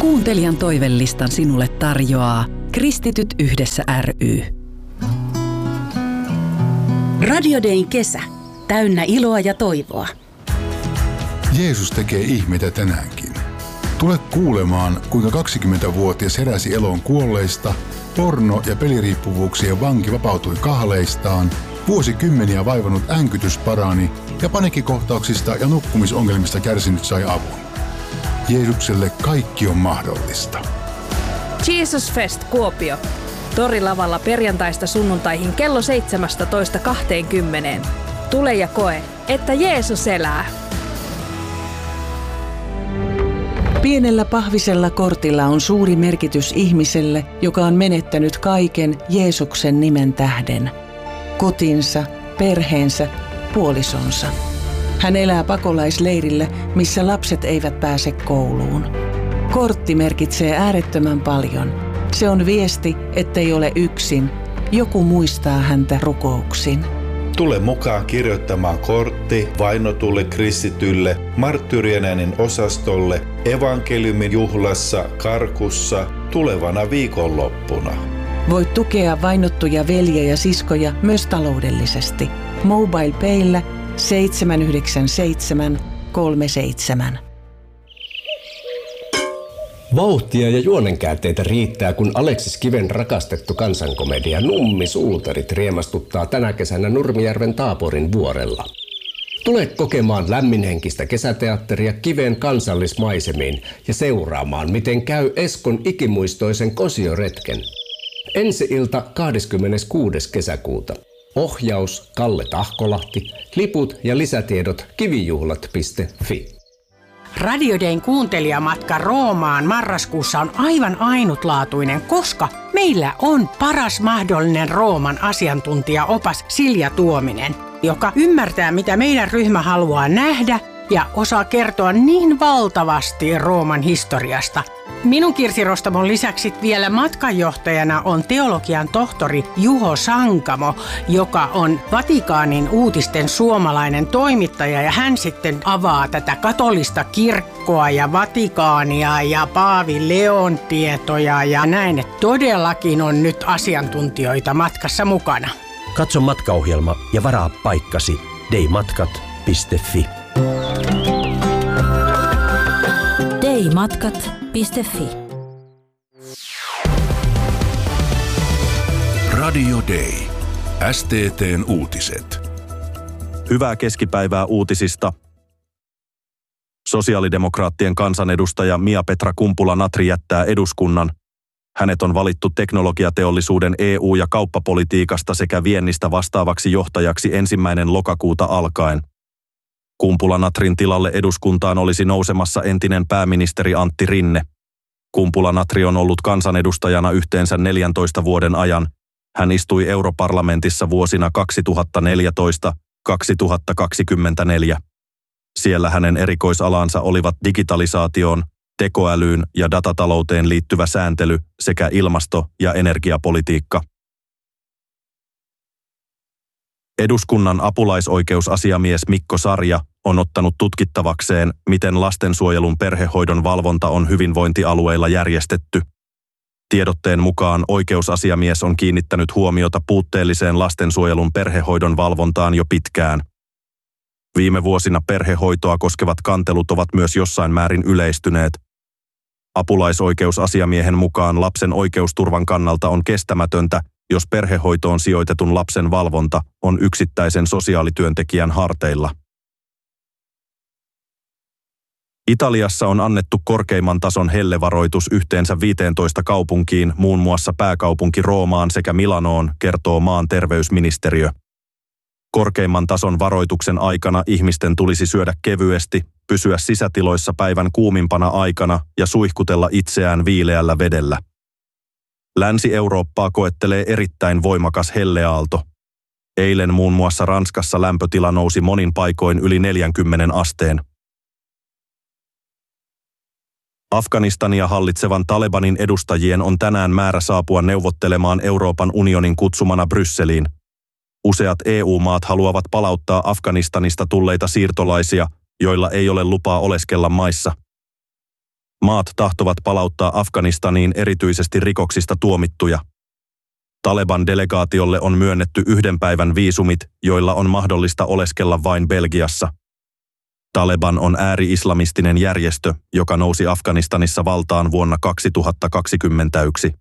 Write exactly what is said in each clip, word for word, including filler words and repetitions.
Kuuntelijan toivelistan sinulle tarjoaa Kristityt yhdessä ry. Radio Dayn kesä. Täynnä iloa ja toivoa. Jeesus tekee ihmeitä tänäänkin. Tule kuulemaan, kuinka kaksikymmentävuotias heräsi eloon kuolleista, porno- ja peliriippuvuuksien vanki vapautui kahleistaan, vuosikymmeniä vaivannut änkytys parani ja paniikkikohtauksista ja nukkumisongelmista kärsinyt sai avun. Jeesukselle kaikki on mahdollista. Jesus Fest Kuopio. Torilavalla perjantaista sunnuntaihin kello seitsemästätoista kahteenkymmeneen. Tule ja koe, että Jeesus elää. Pienellä pahvisella kortilla on suuri merkitys ihmiselle, joka on menettänyt kaiken Jeesuksen nimen tähden. Kotinsa, perheensä, puolisonsa. Hän elää pakolaisleirillä, missä lapset eivät pääse kouluun. Kortti merkitsee äärettömän paljon. Se on viesti, ettei ole yksin. Joku muistaa häntä rukouksin. Tule mukaan kirjoittamaan kortti vainotulle kristitylle, marttyyrien äänen osastolle, evankeliumin juhlassa, Karkussa, tulevana viikonloppuna. Voit tukea vainottuja veljiä ja siskoja myös taloudellisesti. MobilePayllä seitsemän yhdeksän seitsemän kolme seitsemän. Vauhtia ja juonenkäänteitä riittää, kun Aleksis Kiven rakastettu kansankomedia Nummi Suutarit riemastuttaa tänä kesänä Nurmijärven Taaporin vuorella. Tule kokemaan lämminhenkistä kesäteatteria Kiven kansallismaisemiin ja seuraamaan, miten käy Eskon ikimuistoisen kosioretken. Ensi-ilta kahdeskymmeneskuudes kesäkuuta. Ohjaus Kalle Tahkolahti, liput ja lisätiedot kivijuhlat piste fi. Radio Dayn kuuntelijamatka Roomaan marraskuussa on aivan ainutlaatuinen, koska meillä on paras mahdollinen Rooman asiantuntijaopas Silja Tuominen, joka ymmärtää, mitä meidän ryhmä haluaa nähdä ja osaa kertoa niin valtavasti Rooman historiasta. Minun Kirsi Rostamon lisäksi vielä matkanjohtajana on teologian tohtori Juho Sankamo, joka on Vatikaanin uutisten suomalainen toimittaja, ja hän sitten avaa tätä katolista kirkkoa ja Vatikaania ja Paavi Leon tietoja ja näin, että todellakin on nyt asiantuntijoita matkassa mukana. Katso matkaohjelma ja varaa paikkasi daymatkat piste fi. daymatkat piste fi. Radio Day. S T T:n uutiset. Hyvää keskipäivää uutisista. Sosiaalidemokraattien kansanedustaja Mia-Petra Kumpula-Natri jättää eduskunnan. Hänet on valittu teknologiateollisuuden E U- ja kauppapolitiikasta sekä viennistä vastaavaksi johtajaksi ensimmäinen lokakuuta alkaen. Kumpula-Natrin tilalle eduskuntaan olisi nousemassa entinen pääministeri Antti Rinne. Kumpula-Natri on ollut kansanedustajana yhteensä neljäntoista vuoden ajan. Hän istui europarlamentissa vuosina kaksituhattaneljätoista kaksituhattakaksikymmentäneljä. Siellä hänen erikoisalansa olivat digitalisaatioon, tekoälyyn ja datatalouteen liittyvä sääntely sekä ilmasto- ja energiapolitiikka. Eduskunnan apulaisoikeusasiamies Mikko Sarja on ottanut tutkittavakseen, miten lastensuojelun perhehoidon valvonta on hyvinvointialueilla järjestetty. Tiedotteen mukaan oikeusasiamies on kiinnittänyt huomiota puutteelliseen lastensuojelun perhehoidon valvontaan jo pitkään. Viime vuosina perhehoitoa koskevat kantelut ovat myös jossain määrin yleistyneet. Apulaisoikeusasiamiehen mukaan lapsen oikeusturvan kannalta on kestämätöntä, jos perhehoitoon sijoitetun lapsen valvonta on yksittäisen sosiaalityöntekijän harteilla. Italiassa on annettu korkeimman tason hellevaroitus yhteensä viiteentoista kaupunkiin, muun muassa pääkaupunki Roomaan sekä Milanoon, kertoo maan terveysministeriö. Korkeimman tason varoituksen aikana ihmisten tulisi syödä kevyesti, pysyä sisätiloissa päivän kuumimpana aikana ja suihkutella itseään viileällä vedellä. Länsi-Eurooppaa koettelee erittäin voimakas helleaalto. Eilen muun muassa Ranskassa lämpötila nousi monin paikoin yli neljänkymmenen asteen. Afganistania hallitsevan Talebanin edustajien on tänään määrä saapua neuvottelemaan Euroopan unionin kutsumana Brysseliin. Useat E U-maat haluavat palauttaa Afganistanista tulleita siirtolaisia, joilla ei ole lupaa oleskella maissa. Maat tahtovat palauttaa Afganistaniin erityisesti rikoksista tuomittuja. Taleban-delegaatiolle on myönnetty yhden päivän viisumit, joilla on mahdollista oleskella vain Belgiassa. Taleban on ääri-islamistinen järjestö, joka nousi Afganistanissa valtaan vuonna kaksituhattakaksikymmentäyksi.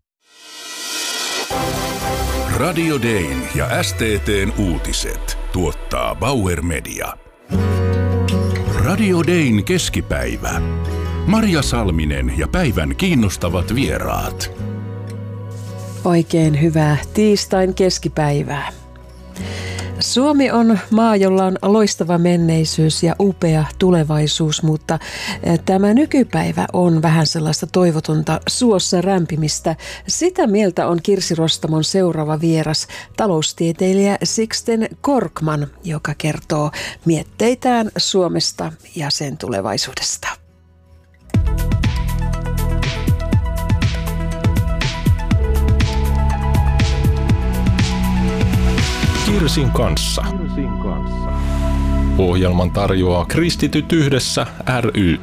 Radio Dayn ja S T T:n uutiset tuottaa Bauer Media. Radio Dayn keskipäivä. Maria Salminen ja päivän kiinnostavat vieraat. Oikein hyvää tiistain keskipäivää. Suomi on maa, jolla on loistava menneisyys ja upea tulevaisuus, mutta tämä nykypäivä on vähän sellaista toivotonta suossa rämpimistä. Sitä mieltä on Kirsi Rostamon seuraava vieras, taloustieteilijä Sixten Korkman, joka kertoo mietteitään Suomesta ja sen tulevaisuudesta. Kirsin kanssa. Ohjelman tarjoaa Kristityt yhdessä ry.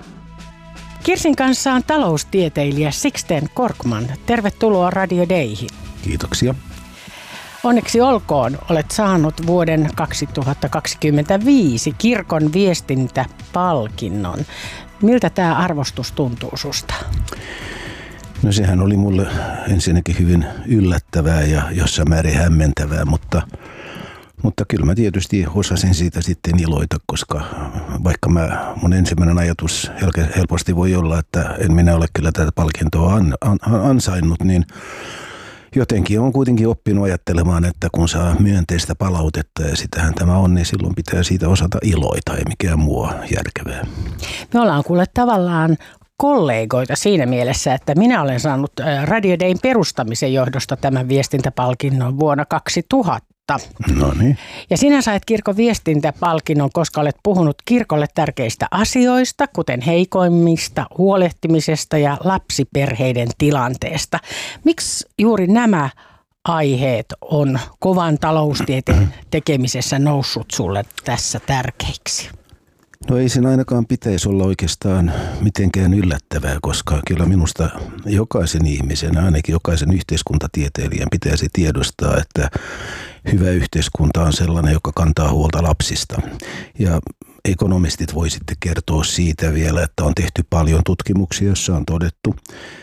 Kirsin kanssa on taloustieteilijä Sixten Korkman. Tervetuloa Radio Dayhin. Kiitoksia. Onneksi olkoon, olet saanut vuoden kaksituhattakaksikymmentäviisi kirkon viestintäpalkinnon. Miltä tämä arvostus tuntuu susta? No sehän oli mulle ensinnäkin hyvin yllättävää ja jossain määrin hämmentävää, mutta, mutta kyllä mä tietysti osasin siitä sitten iloita, koska vaikka mä, mun ensimmäinen ajatus helposti voi olla, että en minä ole kyllä tätä palkintoa an, an, ansainnut, niin jotenkin on kuitenkin oppinut ajattelemaan, että kun saa myönteistä palautetta ja sitähän tämä on, niin silloin pitää siitä osata iloita, ei mikään muu järkevää. Me ollaan kuule tavallaan kollegoita siinä mielessä, että minä olen saanut Radio Dayn perustamisen johdosta tämän viestintäpalkinnon vuonna kaksituhatta. No niin. Ja sinä sait kirkon viestintäpalkinnon, koska olet puhunut kirkolle tärkeistä asioista, kuten heikoimmista, huolehtimisesta ja lapsiperheiden tilanteesta. Miksi juuri nämä aiheet on kovan taloustieteen tekemisessä noussut sulle tässä tärkeiksi? No ei sen ainakaan pitäisi olla oikeastaan mitenkään yllättävää, koska kyllä minusta jokaisen ihmisen, ainakin jokaisen yhteiskuntatieteilijän pitäisi tiedostaa, että hyvä yhteiskunta on sellainen, joka kantaa huolta lapsista. Ja ekonomistit voi sitten kertoa siitä vielä, että on tehty paljon tutkimuksia, joissa on todettu,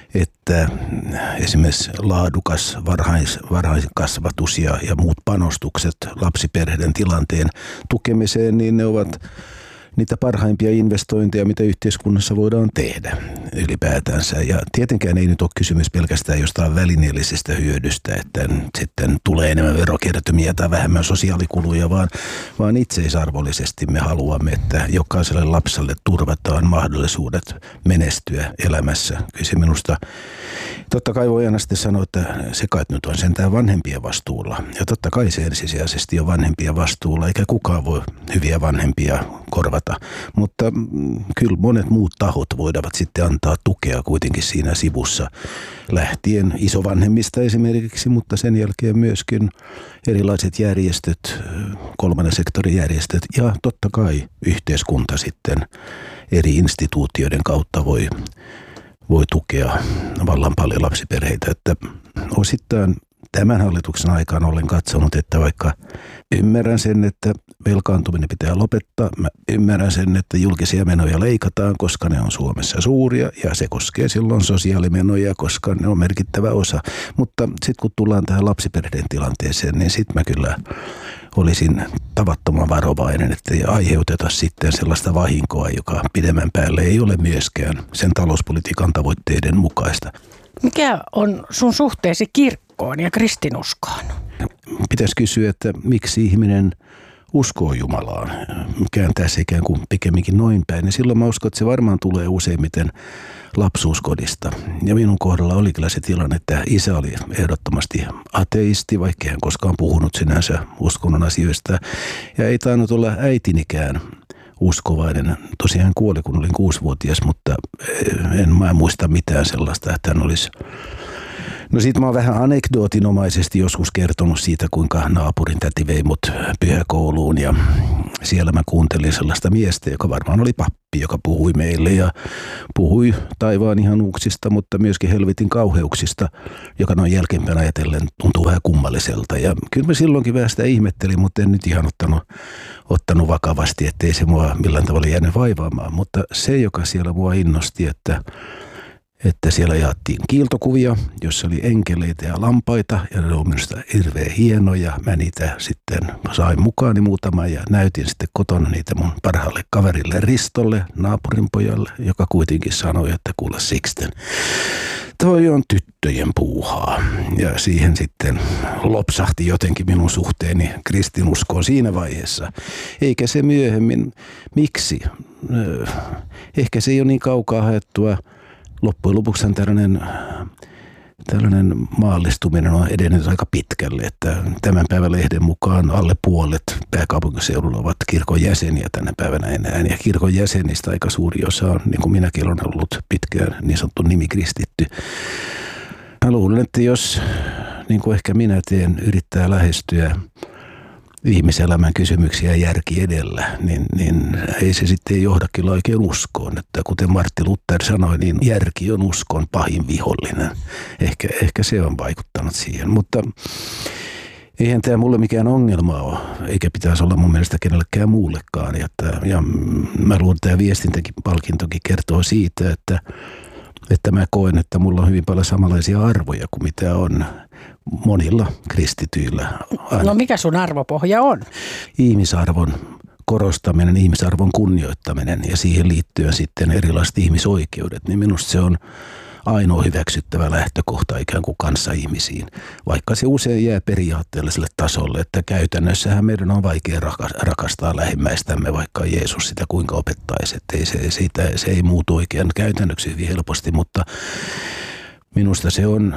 että esimerkiksi laadukas varhais, varhaiskasvatus ja, ja muut panostukset lapsiperheiden tilanteen tukemiseen, niin ne ovat niitä parhaimpia investointeja, mitä yhteiskunnassa voidaan tehdä ylipäätänsä. Ja tietenkään ei nyt ole kysymys pelkästään jostain välineellisestä hyödystä, että sitten tulee enemmän verokertymiä tai vähemmän sosiaalikuluja, vaan, vaan itseisarvollisesti me haluamme, että jokaiselle lapselle turvataan mahdollisuudet menestyä elämässä. Kyllä se minusta, totta kai voi aina sitten sanoa, että se kai nyt on sentään vanhempien vastuulla. Ja totta kai se ensisijaisesti on vanhempien vastuulla, eikä kukaan voi hyviä vanhempia korvata. Mutta kyllä monet muut tahot voivat sitten antaa tukea kuitenkin siinä sivussa lähtien isovanhemmista esimerkiksi, mutta sen jälkeen myöskin erilaiset järjestöt, kolmannen sektorin järjestöt ja totta kai yhteiskunta sitten eri instituutioiden kautta voi, voi tukea vallan paljon lapsiperheitä, että osittain tämän hallituksen aikaan olen katsonut, että vaikka ymmärrän sen, että velkaantuminen pitää lopettaa, mä ymmärrän sen, että julkisia menoja leikataan, koska ne on Suomessa suuria ja se koskee silloin sosiaalimenoja, koska ne on merkittävä osa. Mutta sitten kun tullaan tähän lapsiperheiden tilanteeseen, niin sitten mä kyllä olisin tavattoman varovainen, että ei aiheuteta sitten sellaista vahinkoa, joka pidemmän päälle ei ole myöskään sen talouspolitiikan tavoitteiden mukaista. Mikä on sun suhteesi kirkkoon ja kristinuskoon? Pitäisi kysyä, että miksi ihminen uskoo Jumalaan. Kääntää se ikään kuin pikemminkin noin päin. Ja silloin mä uskon, että se varmaan tulee useimmiten lapsuuskodista. Ja minun kohdalla oli kyllä se tilanne, että isä oli ehdottomasti ateisti, vaikka hän koskaan puhunut sinänsä uskonnon asioista. Ja ei tainnut olla äitinikään uskovainen. Tosiaan hän kuoli, kun olin kuusivuotias, mutta en mä muista mitään sellaista, että hän olisi No sit mä oon vähän anekdootinomaisesti joskus kertonut siitä, kuinka naapurin täti vei mut pyhäkouluun ja siellä mä kuuntelin sellaista miestä, joka varmaan oli pappi, joka puhui meille ja puhui taivaan ihanuuksista, mutta myöskin helvetin kauheuksista, joka noin jälkeenpäin ajatellen tuntuu vähän kummalliselta. Ja kyllä mä silloinkin vähän sitä ihmettelin, mutta en nyt ihan ottanut, ottanut vakavasti, ettei se mua millään tavalla jäänyt vaivaamaan. Mutta se, joka siellä mua innosti, että että siellä jaettiin kiiltokuvia, jossa oli enkeleitä ja lampaita, ja ne oli minusta hirveän hienoja. Mä niitä sitten sain mukaani muutama ja näytin sitten kotona niitä mun parhaalle kaverille Ristolle, naapurin pojalle, joka kuitenkin sanoi, että kuule Sixten, toi on tyttöjen puuhaa. Ja siihen sitten lopsahti jotenkin minun suhteeni kristinuskoon siinä vaiheessa. Eikä se myöhemmin. Miksi? Ehkä se ei ole niin kaukaa haettua. Loppujen lopuksi tällainen, tällainen maallistuminen on edennyt aika pitkälle, että tämän päivän lehden mukaan alle puolet pääkaupunkiseudulla ovat kirkon jäseniä tänä päivänä enää. Ja kirkon jäsenistä aika suuri osa on, niin kuin minäkin olen ollut pitkään niin sanottu nimikristitty. Mä luulen, että jos, niin kuin ehkä minä teen, yrittää lähestyä ihmiselämän kysymyksiä järki edellä, niin, niin ei se sitten johda kyllä oikein uskoon. Että kuten Martti Luther sanoi, niin järki on uskon pahin vihollinen. Ehkä, ehkä se on vaikuttanut siihen, mutta eihän tämä mulle mikään ongelma ole, eikä pitäisi olla mun mielestä kenellekään muullekaan. Ja, ja mä luulen, että tämä viestintäkin palkintokin kertoo siitä, että, että mä koen, että mulla on hyvin paljon samanlaisia arvoja kuin mitä on monilla kristityillä. No mikä sun arvopohja on? Ihmisarvon korostaminen, ihmisarvon kunnioittaminen ja siihen liittyen sitten erilaiset ihmisoikeudet, niin minusta se on ainoa hyväksyttävä lähtökohta ikään kuin kanssaihmisiin, vaikka se usein jää periaatteelliselle tasolle, että käytännössähän meidän on vaikea rakastaa lähimmäistämme, vaikka Jeesus sitä kuinka opettaisi, että ei se, siitä, se ei muutu oikein käytännöksi hyvin helposti, mutta minusta se on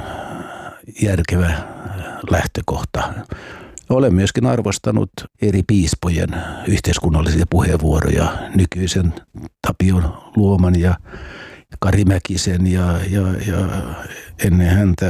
järkevä lähtökohta. Olen myöskin arvostanut eri piispojen yhteiskunnallisia puheenvuoroja, nykyisen Tapio Luoman ja Kari Mäkisen ja, ja, ja ennen häntä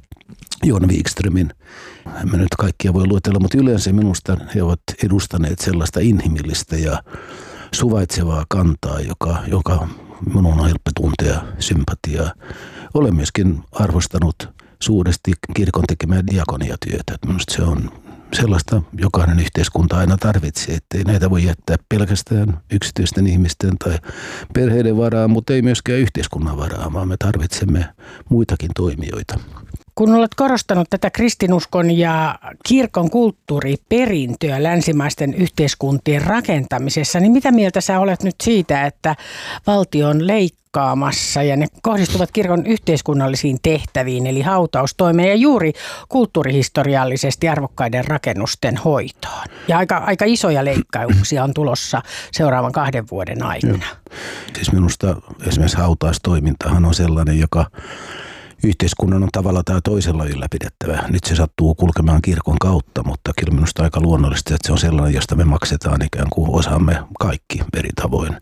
Jon Wikströmin. En mä nyt kaikkia voi luetella, mutta yleensä minusta he ovat edustaneet sellaista inhimillistä ja suvaitsevaa kantaa, joka, joka minun on helppo tuntea sympatiaa. Olen myöskin arvostanut suuresti kirkon tekemää diakoniatyötä. Minusta se on sellaista, jokainen yhteiskunta aina tarvitsee, ettei näitä voi jättää pelkästään yksityisten ihmisten tai perheiden varaan, mutta ei myöskään yhteiskunnan varaan, vaan me tarvitsemme muitakin toimijoita. Kun olet korostanut tätä kristinuskon ja kirkon kulttuuriperintöä länsimaisten yhteiskuntien rakentamisessa, niin mitä mieltä sä olet nyt siitä, että valtio on leikkaamassa ja ne kohdistuvat kirkon yhteiskunnallisiin tehtäviin, eli hautaustoimeen ja juuri kulttuurihistoriallisesti arvokkaiden rakennusten hoitoon? Ja aika, aika isoja leikkauksia on tulossa seuraavan kahden vuoden aikana. Joo. Siis minusta esimerkiksi hautaustoimintahan on sellainen, joka yhteiskunnan on tavalla tai toisella ylläpidettävä. Nyt se sattuu kulkemaan kirkon kautta, mutta kyllä minusta aika luonnollista, että se on sellainen, josta me maksetaan ikään kuin osamme kaikki eri tavoin.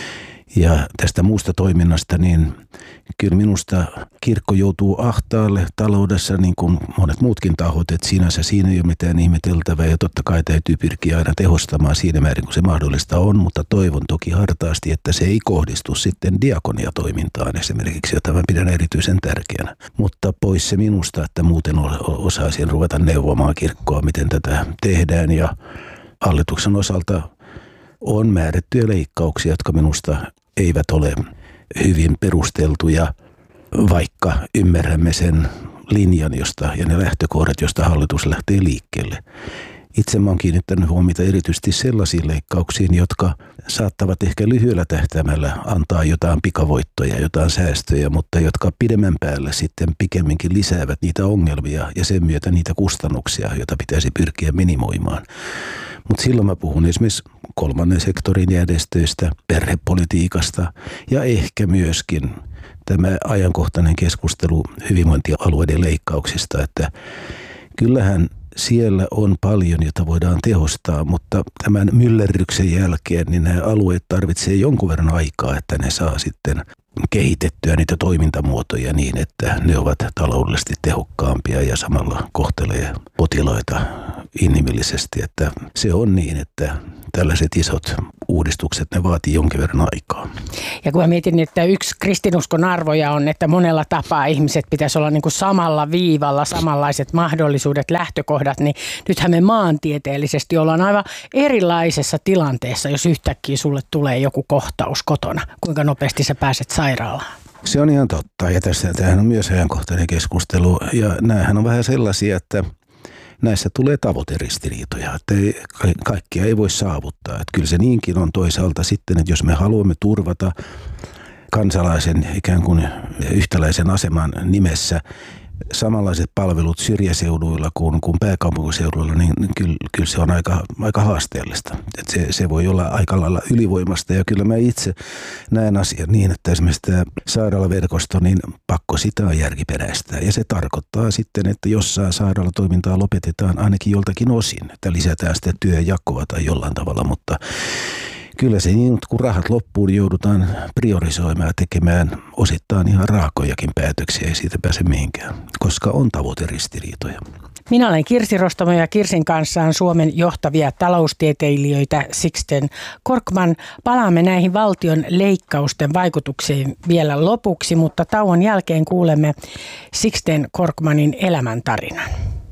Ja tästä muusta toiminnasta, niin kyllä minusta kirkko joutuu ahtaalle taloudessa niin kuin monet muutkin tahot, että sinänsä siinä ei ole mitään ihmeteltävää ja totta kai täytyy pyrkiä aina tehostamaan siinä määrin kuin se mahdollista on, mutta toivon toki hartaasti, että se ei kohdistu sitten diakoniatoimintaan esimerkiksi, jota mä pidän erityisen tärkeänä. Mutta pois se minusta, että muuten osaisin ruveta neuvomaan kirkkoa, miten tätä tehdään ja hallituksen osalta on määrättyjä leikkauksia, jotka minusta eivät ole hyvin perusteltuja, vaikka ymmärrämme sen linjan josta, ja ne lähtökohdat, josta hallitus lähtee liikkeelle. Itse mä oon kiinnittänyt huomiota erityisesti sellaisiin leikkauksiin, jotka saattavat ehkä lyhyellä tähtäimellä antaa jotain pikavoittoja, jotain säästöjä, mutta jotka pidemmän päälle sitten pikemminkin lisäävät niitä ongelmia ja sen myötä niitä kustannuksia, joita pitäisi pyrkiä minimoimaan. Mutta silloin mä puhun esimerkiksi kolmannen sektorin järjestöistä, perhepolitiikasta ja ehkä myöskin tämä ajankohtainen keskustelu hyvinvointialueiden leikkauksista, että kyllähän siellä on paljon, jota voidaan tehostaa, mutta tämän myllerryksen jälkeen niin nämä alueet tarvitsee jonkun verran aikaa, että ne saa sitten kehitettyä niitä toimintamuotoja niin, että ne ovat taloudellisesti tehokkaampia ja samalla kohtelee potilaita inhimillisesti. Että se on niin, että tällaiset isot uudistukset, ne vaatii jonkin verran aikaa. Ja kun mä mietin, että yksi kristinuskon arvoja on, että monella tapaa ihmiset pitäisi olla niin kuin samalla viivalla, samanlaiset mahdollisuudet, lähtökohdat, niin nythän me maantieteellisesti ollaan aivan erilaisessa tilanteessa, jos yhtäkkiä sulle tulee joku kohtaus kotona. Kuinka nopeasti sä pääset sairaalaan? Se on ihan totta, ja tässä tämähän on myös ajankohtainen keskustelu, ja näähän on vähän sellaisia, että näissä tulee tavoiteristiriitoja, että ei, kaikkia ei voi saavuttaa. Että kyllä se niinkin on toisaalta sitten, että jos me haluamme turvata kansalaisen ikään kuin yhtäläisen aseman nimessä samanlaiset palvelut syrjäseuduilla kuin, kuin pääkaupunkiseuduilla, niin kyllä, kyllä se on aika, aika haasteellista. Että se, se voi olla aika lailla ylivoimasta, ja kyllä mä itse näen asian niin, että esimerkiksi tämä sairaalaverkosto, niin pakko sitä on järkiperäistä. Ja se tarkoittaa sitten, että jossain sairaalatoimintaa lopetetaan ainakin joltakin osin, että lisätään sitä työjakoa tai jollain tavalla, mutta kyllä se niin, kun rahat loppuun, niin joudutaan priorisoimaan ja tekemään osittain ihan raakojakin päätöksiä, ei siitä pääse mihinkään, koska on tavoiteristiriitoja. Minä olen Kirsi Rostamo ja Kirsin kanssa on Suomen johtavia taloustieteilijöitä Sixten Korkman. Palaamme näihin valtion leikkausten vaikutuksiin vielä lopuksi, mutta tauon jälkeen kuulemme Sixten Korkmanin elämäntarinan.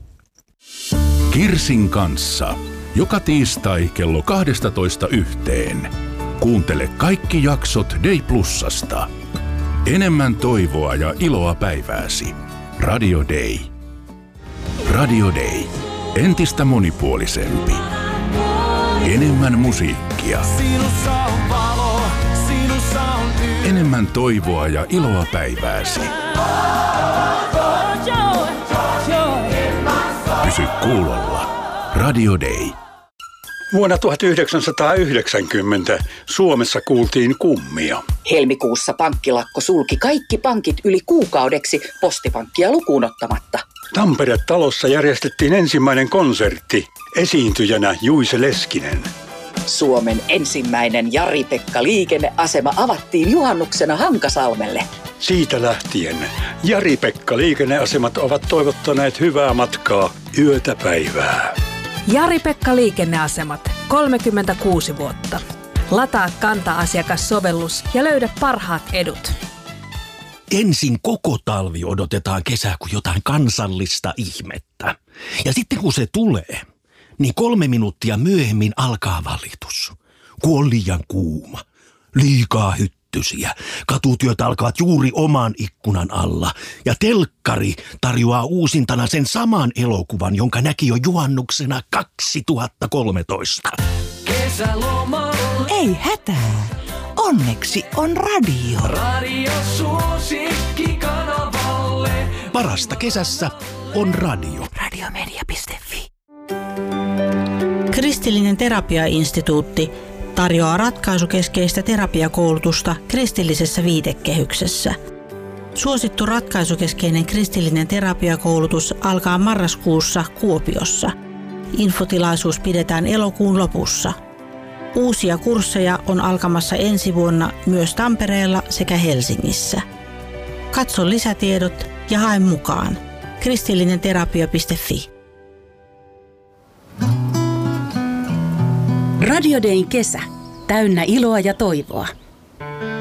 Kirsin kanssa. Joka tiistai kello kaksitoista yhteen. Kuuntele kaikki jaksot Day Plusasta. Enemmän toivoa ja iloa päivääsi. Radio Day. Radio Day. Entistä monipuolisempi. Enemmän musiikkia. Enemmän toivoa ja iloa päivääsi. Pysy kuulolla. Radio Day. Vuonna tuhatyhdeksänsataayhdeksänkymmentä Suomessa kuultiin kummia. Helmikuussa pankkilakko sulki kaikki pankit yli kuukaudeksi postipankkia lukuun ottamatta. Tampere-talossa järjestettiin ensimmäinen konsertti. Esiintyjänä Juise Leskinen. Suomen ensimmäinen Jari-Pekka liikenneasema avattiin juhannuksena Hankasalmelle. Siitä lähtien Jari-Pekka liikenneasemat ovat toivottaneet hyvää matkaa yötä päivää. Jari-Pekka liikenneasemat, kolmekymmentäkuusi vuotta. Lataa Kanta-asiakassovellus ja löydä parhaat edut. Ensin koko talvi odotetaan kesää kuin jotain kansallista ihmettä. Ja sitten kun se tulee, niin kolme minuuttia myöhemmin alkaa valitus. Kun on liian kuuma, liikaa hyttysiä, katutyöt alkavat juuri oman ikkunan alla. Ja telkkari tarjoaa uusintana sen saman elokuvan, jonka näki jo juhannuksena kaksituhattakolmetoista. Kesälomalla. Ei hätää. Onneksi on radio. Radio suosikki kanavalle. Parasta kesässä on radio. radiomedia piste fi. Kristillinen terapiainstituutti tarjoaa ratkaisukeskeistä terapiakoulutusta kristillisessä viitekehyksessä. Suosittu ratkaisukeskeinen kristillinen terapiakoulutus alkaa marraskuussa Kuopiossa. Infotilaisuus pidetään elokuun lopussa. Uusia kursseja on alkamassa ensi vuonna myös Tampereella sekä Helsingissä. Katso lisätiedot ja hae mukaan. kristillinen terapia piste fi. Radio Dayn kesä. Täynnä iloa ja toivoa.